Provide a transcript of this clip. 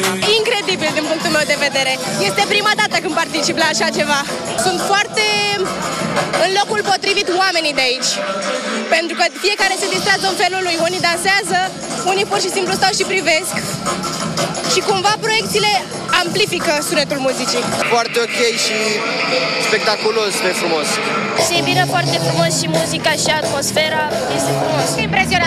Incredibil din punctul meu de vedere. Este prima dată când particip la așa ceva. Sunt foarte în locul potrivit oamenii de aici. Pentru că fiecare se distrează în felul lui. Unii dansează, unii pur și simplu stau și privesc. Și cumva proiecțiile amplifică sunetul muzicii. Foarte ok și spectaculos, e frumos. Se bine foarte frumos și muzica și atmosfera este frumos. Impresionant.